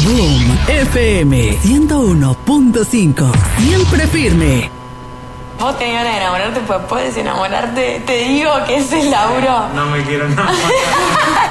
Boom FM 101.5. Siempre firme. Vos tenés ganas de enamorarte, pues puedes enamorarte. Te digo que es el laburo. No me quiero enamorar.